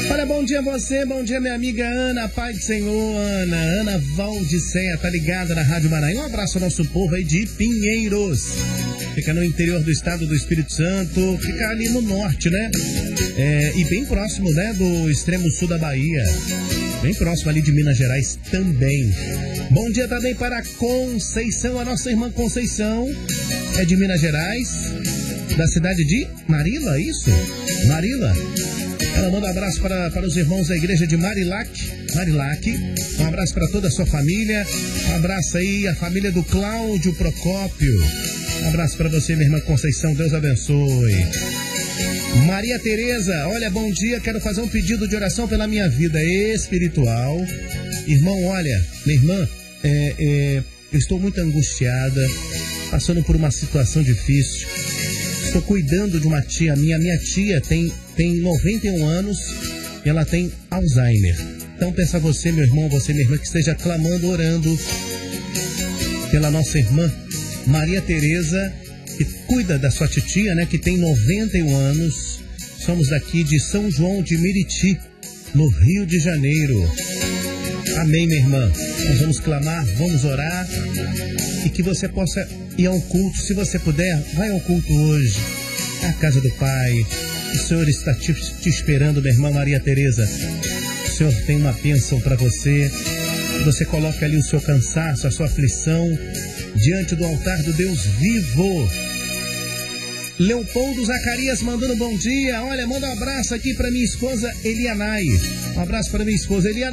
Olha, bom dia a você, bom dia minha amiga Ana, Pai do Senhor, Ana Valdiceia, tá ligada na Rádio Maranhão. Um abraço ao nosso povo aí de Pinheiros. Fica no interior do estado do Espírito Santo, fica ali no norte, né? E bem próximo, né, do extremo sul da Bahia. Bem próximo ali de Minas Gerais também. Bom dia também para Conceição, a nossa irmã Conceição é de Minas Gerais, da cidade de Marila, isso? Marila. Ela manda um abraço para os irmãos da igreja de Marilac. Um abraço para toda a sua família. Um abraço aí a família do Cláudio Procópio. Um abraço para você, minha irmã Conceição. Deus abençoe. Maria Tereza, olha, bom dia. Quero fazer um pedido de oração pela minha vida espiritual. Irmão, olha, minha irmã, eu estou muito angustiada, passando por uma situação difícil. Estou cuidando de uma tia minha. Minha tia tem 91 anos e ela tem Alzheimer. Então pensa você, meu irmão, você, minha irmã, que esteja clamando, orando pela nossa irmã Maria Tereza, que cuida da sua titia, né, que tem 91 anos. Somos daqui de São João de Meriti, no Rio de Janeiro. Amém, minha irmã. Nós vamos clamar, vamos orar e que você possa ir ao culto. Se você puder, vai ao culto hoje, à casa do Pai. O Senhor está te esperando, minha irmã Maria Tereza. O Senhor tem uma bênção para você. Você coloca ali o seu cansaço, a sua aflição diante do altar do Deus vivo. Leopoldo Zacarias mandando bom dia. Olha, manda um abraço aqui para minha esposa Elianai. Um abraço para minha esposa Elianai.